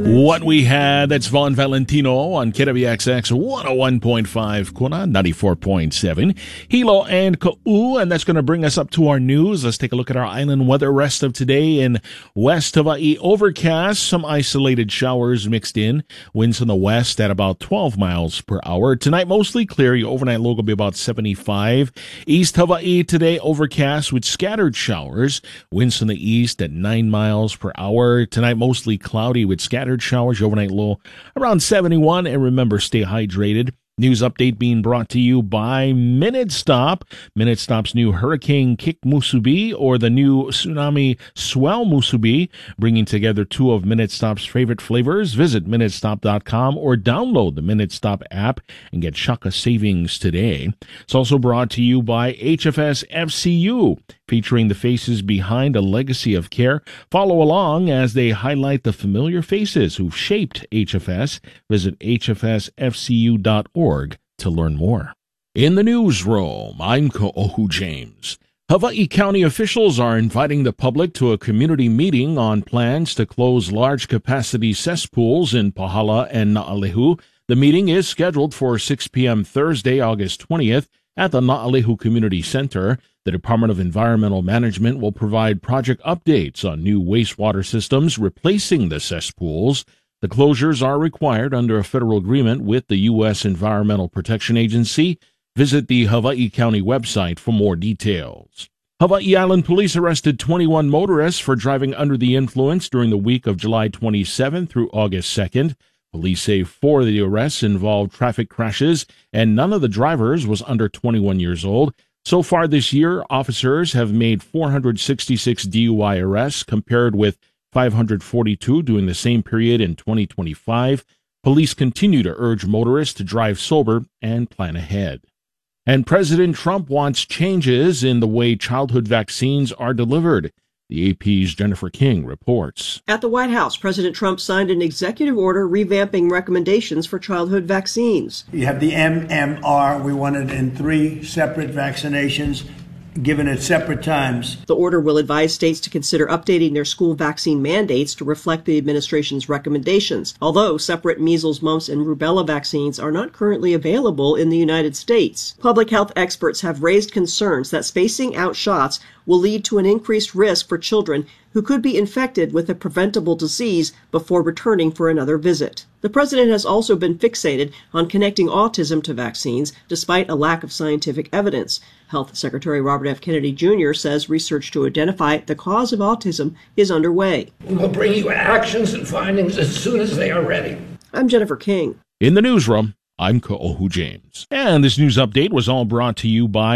What we had, that's Von Valentino on KWXX 101.5, Kuna 94.7, Hilo and Ka'u, and that's going to bring us up to our news. Let's take a look at our island weather rest of today. In West Hawaii, overcast, some isolated showers mixed in, winds from the west at about 12 miles per hour. Tonight, mostly clear, your overnight low will be about 75. East Hawaii today, overcast with scattered showers, winds from the east at 9 miles per hour. Tonight, mostly cloudy with scattered showers, your overnight low around 71. And remember, stay hydrated. News update being brought to you by Minute Stop. Minute Stop's new Hurricane Kick Musubi, or the new Tsunami Swell Musubi, bringing together two of Minute Stop's favorite flavors. Visit MinuteStop.com or download the Minute Stop app and get Shaka savings today. It's also brought to you by HFS FCU, featuring the faces behind a legacy of care. Follow along as they highlight the familiar faces who've shaped HFS. Visit hfsfcu.org to learn more. In the newsroom, I'm Ko'ohu James. Hawaii County officials are inviting the public to a community meeting on plans to close large-capacity cesspools in Pahala and Na'alehu. The meeting is scheduled for 6 p.m. Thursday, August 20th, at the Na'alehu Community Center. The Department of Environmental Management will provide project updates on new wastewater systems replacing the cesspools. The closures are required under a federal agreement with the U.S. Environmental Protection Agency. Visit the Hawaii County website for more details. Hawaii Island Police arrested 21 motorists for driving under the influence during the week of July 27 through August 2nd. Police say 4 of the arrests involved traffic crashes, and none of the drivers was under 21 years old. So far this year, officers have made 466 DUI arrests, compared with 542 during the same period in 2025. Police continue to urge motorists to drive sober and plan ahead. And President Trump wants changes in the way childhood vaccines are delivered. The AP's Jennifer King reports. At the White House, President Trump signed an executive order revamping recommendations for childhood vaccines. You have the MMR. We want it in 3 separate vaccinations, given at separate times. The order will advise states to consider updating their school vaccine mandates to reflect the administration's recommendations, although separate measles, mumps, and rubella vaccines are not currently available in the United States. Public health experts have raised concerns that spacing out shots will lead to an increased risk for children who could be infected with a preventable disease before returning for another visit. The president has also been fixated on connecting autism to vaccines, despite a lack of scientific evidence. Health Secretary Robert F. Kennedy Jr. says research to identify the cause of autism is underway. We'll bring you actions and findings as soon as they are ready. I'm Jennifer King. In the newsroom, I'm Ko'ohu James. And this news update was all brought to you by